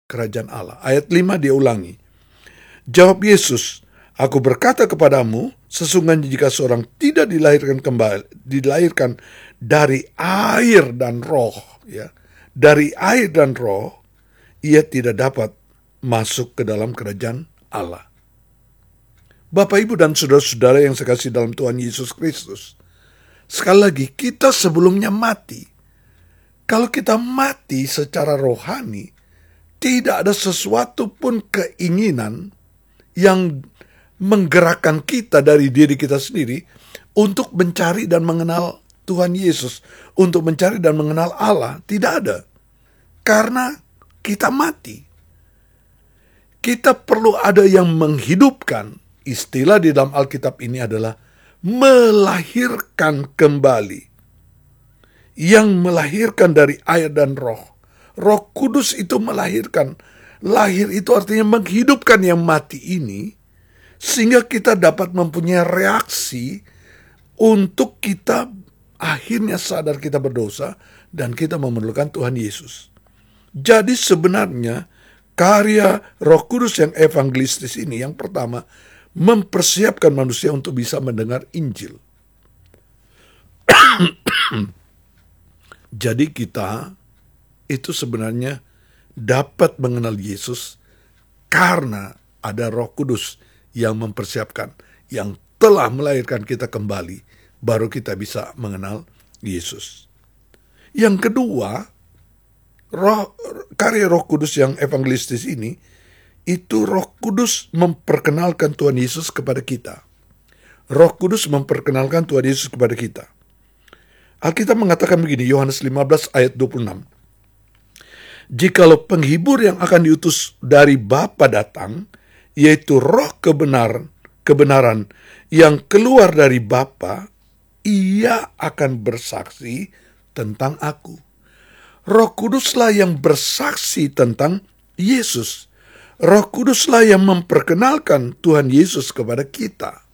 kerajaan Allah. Ayat 5 dia ulangi. Jawab Yesus, "Aku berkata kepadamu, sesungguhnya jika seorang tidak dilahirkan dari air dan roh, ya, dari air dan roh, ia tidak dapat masuk ke dalam kerajaan Allah." Bapak, Ibu, dan saudara-saudara yang saya kasih dalam Tuhan Yesus Kristus, sekali lagi, kita sebelumnya mati. Kalau kita mati secara rohani, tidak ada sesuatu pun keinginan yang menggerakkan kita dari diri kita sendiri untuk mencari dan mengenal Tuhan Yesus, untuk mencari dan mengenal Allah. Tidak ada. Karena kita mati. Kita perlu ada yang menghidupkan. Istilah di dalam Alkitab ini adalah melahirkan kembali. Yang melahirkan dari air dan roh. Roh Kudus itu melahirkan. Lahir itu artinya menghidupkan yang mati ini, sehingga kita dapat mempunyai reaksi untuk kita akhirnya sadar kita berdosa dan kita memerlukan Tuhan Yesus. Jadi sebenarnya karya Roh Kudus yang evangelistis ini, yang pertama, mempersiapkan manusia untuk bisa mendengar Injil. Jadi kita itu sebenarnya dapat mengenal Yesus karena ada Roh Kudus yang mempersiapkan, yang telah melahirkan kita kembali, baru kita bisa mengenal Yesus. Yang kedua, karya Roh Kudus yang evangelistis ini, itu Roh Kudus memperkenalkan Tuhan Yesus kepada kita. Roh Kudus memperkenalkan Tuhan Yesus kepada kita. Alkitab mengatakan begini, Yohanes 15 ayat 26. "Jikalau penghibur yang akan diutus dari Bapa datang, yaitu Roh kebenaran yang keluar dari Bapa, ia akan bersaksi tentang aku." Roh Kuduslah yang bersaksi tentang Yesus. Roh Kuduslah yang memperkenalkan Tuhan Yesus kepada kita.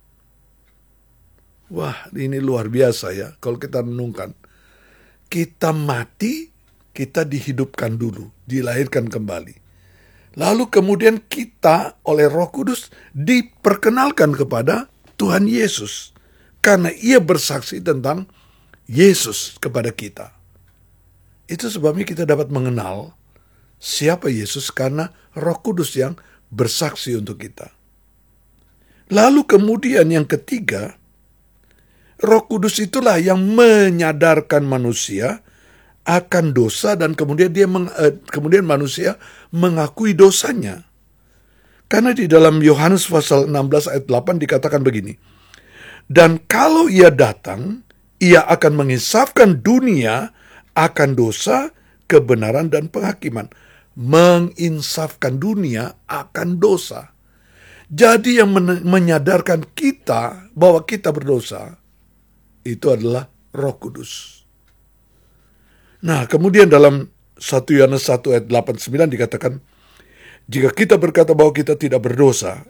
Wah, ini luar biasa ya kalau kita renungkan. Kita mati, kita dihidupkan dulu, dilahirkan kembali. Lalu kemudian kita oleh Roh Kudus diperkenalkan kepada Tuhan Yesus. Karena ia bersaksi tentang Yesus kepada kita. Itu sebabnya kita dapat mengenal siapa Yesus karena Roh Kudus yang bersaksi untuk kita. Lalu kemudian yang ketiga, Roh Kudus itulah yang menyadarkan manusia akan dosa dan kemudian kemudian manusia mengakui dosanya. Karena di dalam Yohanes pasal 16 ayat 8 dikatakan begini, "Dan kalau ia datang, ia akan menginsafkan dunia akan dosa, kebenaran, dan penghakiman." Menginsafkan dunia akan dosa. Jadi yang menyadarkan kita bahwa kita berdosa, itu adalah Roh Kudus. Nah, kemudian dalam 1 Yohanes 1 ayat 8-9 dikatakan, "Jika kita berkata bahwa kita tidak berdosa,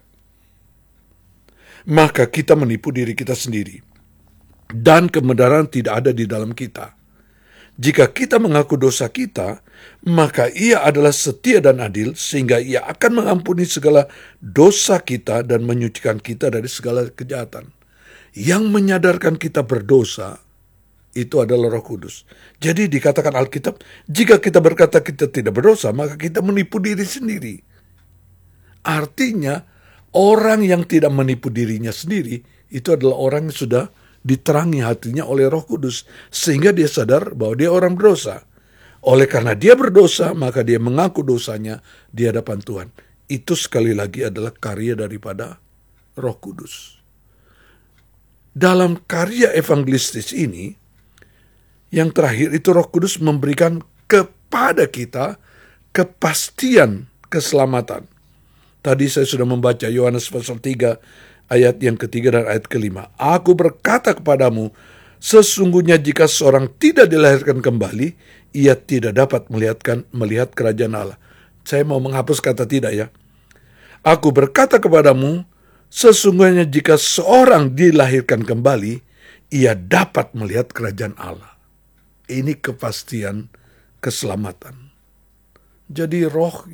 maka kita menipu diri kita sendiri, dan kebenaran tidak ada di dalam kita. Jika kita mengaku dosa kita, maka ia adalah setia dan adil, sehingga ia akan mengampuni segala dosa kita dan menyucikan kita dari segala kejahatan." Yang menyadarkan kita berdosa, itu adalah Roh Kudus. Jadi dikatakan Alkitab, jika kita berkata kita tidak berdosa, maka kita menipu diri sendiri. Artinya, orang yang tidak menipu dirinya sendiri, itu adalah orang yang sudah diterangi hatinya oleh Roh Kudus, sehingga dia sadar bahwa dia orang berdosa. Oleh karena dia berdosa, maka dia mengaku dosanya di hadapan Tuhan. Itu sekali lagi adalah karya daripada Roh Kudus. Dalam karya evangelistis ini, yang terakhir itu Roh Kudus memberikan kepada kita kepastian keselamatan. Tadi saya sudah membaca Yohanes pasal 3 ayat yang ketiga dan ayat kelima. "Aku berkata kepadamu, sesungguhnya jika seorang tidak dilahirkan kembali, ia tidak dapat melihat kerajaan Allah." Saya mau menghapus kata tidak ya. "Aku berkata kepadamu, sesungguhnya jika seorang dilahirkan kembali, ia dapat melihat kerajaan Allah." Ini kepastian keselamatan. Jadi roh